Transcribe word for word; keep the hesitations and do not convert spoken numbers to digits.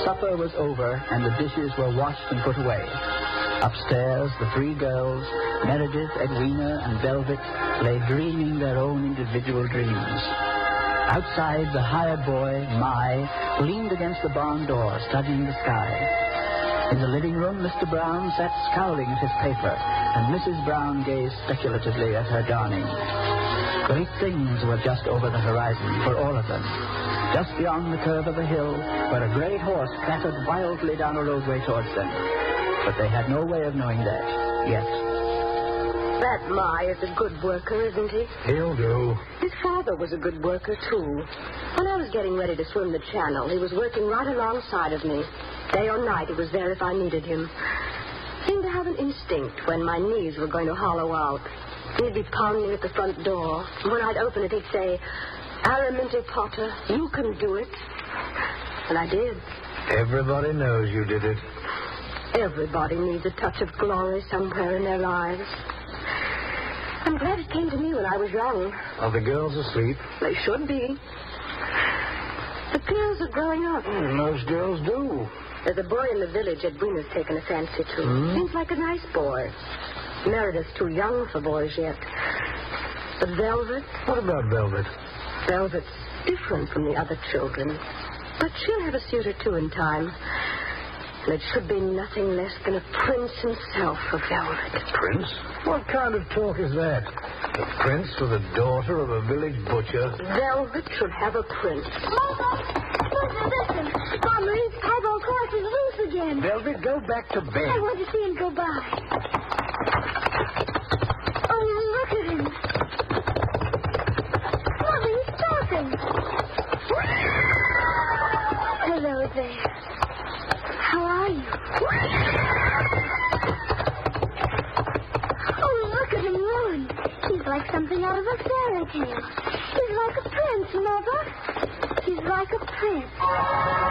Supper was over, and the dishes were washed and put away. Upstairs, the three girls, Meredith, Edwina, and Velvet, lay dreaming their own individual dreams. Outside, the hired boy, Mai, leaned against the barn door, studying the sky. In the living room, Mister Brown sat scowling at his paper, and Missus Brown gazed speculatively at her darning. Great things were just over the horizon for all of them. Just beyond the curve of a hill, where a great horse clattered wildly down a roadway towards them. But they had no way of knowing that, yet. That Mai is a good worker, isn't he? He'll do. His father was a good worker, too. When I was getting ready to swim the channel, he was working right alongside of me. Day or night, he was there if I needed him. Seemed to have an instinct when my knees were going to hollow out. He'd be pounding at the front door. When I'd open it, he'd say, "Araminta Potter, you can do it." And I did. Everybody knows you did it. Everybody needs a touch of glory somewhere in their lives. I'm glad it came to me when I was young. Are the girls asleep? They should be. The girls are growing up. Mm, most girls do. There's a boy in the village Edwina's taken a fancy to. Hmm? Seems like a nice boy. Meredith's too young for boys yet. But Velvet? What about Velvet? Velvet's different from the other children. But she'll have a suit or two in time. And it should be nothing less than a prince himself for Velvet. Prince? What kind of talk is that? A prince for the daughter of a village butcher? Velvet should have a prince. Mama! Mama, listen. Mommy's piebald horse is loose again. Velvet, go back to bed. I want to see him go by. Oh, look at him. Mother, he's talking. Hello there. How are you? Oh, look at him run. He's like something out of a fairy tale. He's like a prince, Mother. He's like a prince.